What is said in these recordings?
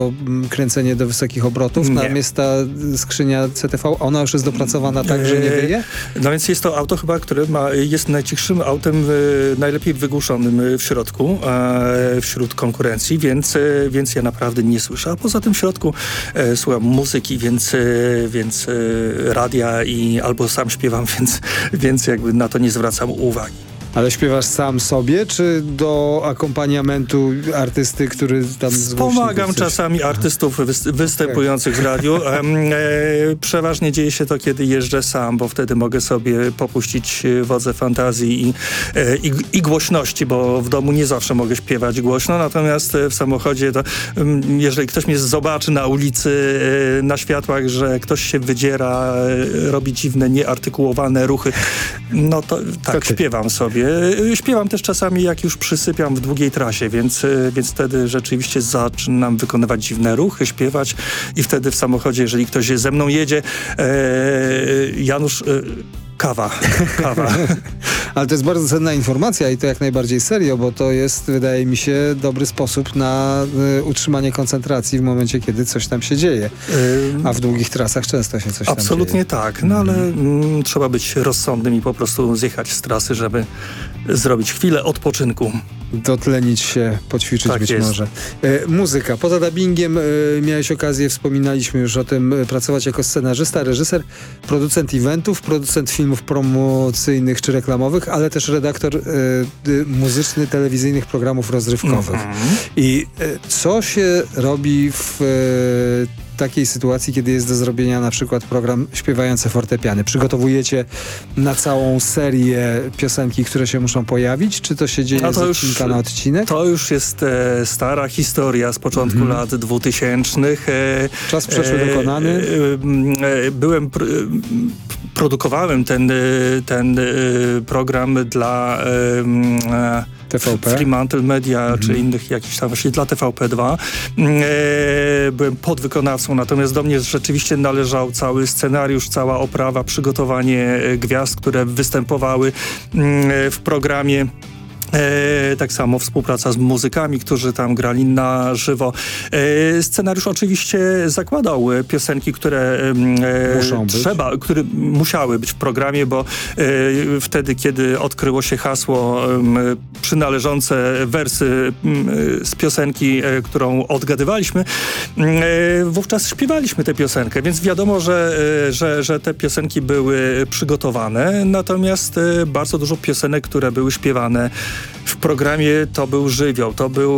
kręcenie do wysokich obrotów. Tam jest ta skrzynia CTV, ona już jest dopracowana tak, że nie wyje? No więc jest to auto chyba, które jest najcichszym autem najlepiej wygłuszonym w środku, wśród konkurencji, więc ja naprawdę nie słyszę. A poza tym w środku słucham muzyki, więc radia i albo sam śpiewam, więc jakby na to nie zwracam uwagi. Ale śpiewasz sam sobie, czy do akompaniamentu artysty, który tam z pomagam czasami artystów występujących w radiu. Przeważnie dzieje się to, kiedy jeżdżę sam, bo wtedy mogę sobie popuścić wodze fantazji i głośności, bo w domu nie zawsze mogę śpiewać głośno, natomiast w samochodzie to, jeżeli ktoś mnie zobaczy na ulicy, na światłach, że ktoś się wydziera, robi dziwne, nieartykułowane ruchy, no to tak, śpiewam sobie. Śpiewam też czasami, jak już przysypiam w długiej trasie, więc wtedy rzeczywiście zaczynam wykonywać dziwne ruchy, śpiewać i wtedy w samochodzie, jeżeli ktoś ze mną jedzie, Janusz... Kawa. Ale to jest bardzo cenna informacja i to jak najbardziej serio, bo to jest, wydaje mi się, dobry sposób na utrzymanie koncentracji w momencie, kiedy coś tam się dzieje. A w długich trasach często się coś tam dzieje. Absolutnie tak, no ale trzeba być rozsądnym i po prostu zjechać z trasy, żeby zrobić chwilę odpoczynku. Dotlenić się, poćwiczyć tak być jest. Może. Muzyka. Poza dubbingiem miałeś okazję, wspominaliśmy już o tym, pracować jako scenarzysta, reżyser, producent eventów, producent filmów promocyjnych czy reklamowych, ale też redaktor muzyczny telewizyjnych programów rozrywkowych. I co się robi w takiej sytuacji, kiedy jest do zrobienia na przykład program śpiewające fortepiany? Przygotowujecie na całą serię piosenki, które się muszą pojawić? Czy to się dzieje z odcinka na odcinek? To już jest stara historia z początku lat 2000. Czas przeszły dokonany. Produkowałem ten program dla TVP? Fremantle Media, czy innych jakichś tam właśnie dla TVP2. Byłem podwykonawcą, natomiast do mnie rzeczywiście należał cały scenariusz, cała oprawa, przygotowanie gwiazd, które występowały w programie. Tak samo współpraca z muzykami, którzy tam grali na żywo. Scenariusz oczywiście zakładał piosenki, które które musiały być w programie, bo wtedy, kiedy odkryło się hasło przynależące wersy z piosenki, którą odgadywaliśmy, wówczas śpiewaliśmy tę piosenkę, więc wiadomo, że te piosenki były przygotowane, natomiast bardzo dużo piosenek, które były śpiewane w programie, to był żywioł,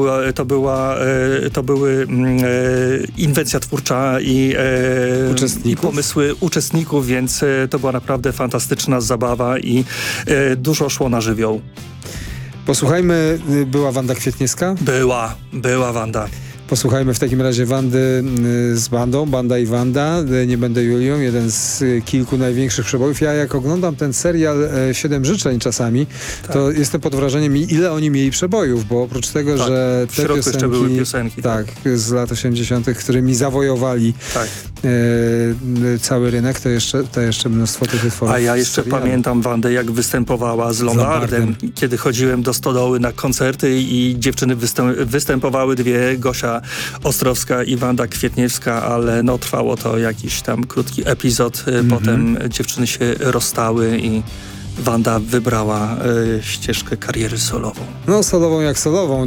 to były inwencja twórcza i pomysły uczestników, więc to była naprawdę fantastyczna zabawa i dużo szło na żywioł. Posłuchajmy, była Wanda Kwietniewska? Była Wanda. Posłuchajmy w takim razie Wandy z bandą, Banda i Wanda, Nie będę Julią, jeden z kilku największych przebojów. Ja jak oglądam ten serial 7 życzeń czasami, to jestem pod wrażeniem, ile oni mieli przebojów, bo oprócz tego, że te piosenki, jeszcze były piosenki z lat 80., którymi zawojowali cały rynek, to jeszcze mnóstwo tych utworów. A ja jeszcze pamiętam Wandę, jak występowała z Lombardem, kiedy chodziłem do Stodoły na koncerty i dziewczyny występowały dwie, Gosia Ostrowska i Wanda Kwietniewska, ale no trwało to jakiś tam krótki epizod. Potem dziewczyny się rozstały i Wanda wybrała ścieżkę kariery solową. No solową jak solową.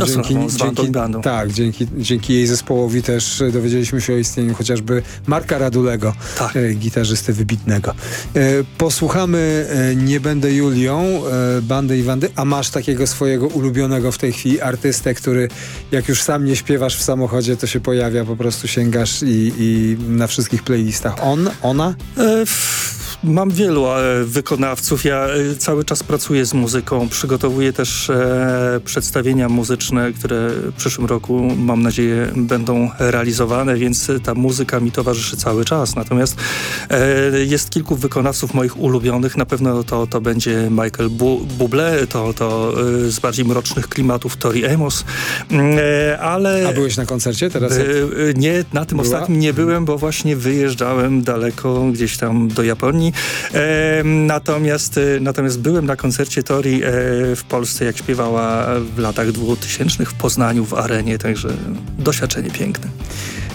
Dzięki jej zespołowi też dowiedzieliśmy się o istnieniu chociażby Marka Radulego, gitarzysty wybitnego. Posłuchamy Nie będę Julią, Bandy i Wandy. A masz takiego swojego ulubionego w tej chwili artystę, który jak już sam nie śpiewasz w samochodzie, to się pojawia, po prostu sięgasz i na wszystkich playlistach. Ona? Mam wielu wykonawców. Ja cały czas pracuję z muzyką. Przygotowuję też przedstawienia muzyczne, które w przyszłym roku, mam nadzieję, będą realizowane, więc ta muzyka mi towarzyszy cały czas. Natomiast jest kilku wykonawców moich ulubionych. Na pewno to będzie Michael Bublé, to z bardziej mrocznych klimatów Tori Amos. Ale... A byłeś na koncercie teraz? Nie, na tym ostatnim nie byłem, bo właśnie wyjeżdżałem daleko, gdzieś tam do Japonii. Natomiast byłem na koncercie Tori w Polsce, jak śpiewała w latach 2000 w Poznaniu, w Arenie, także doświadczenie piękne.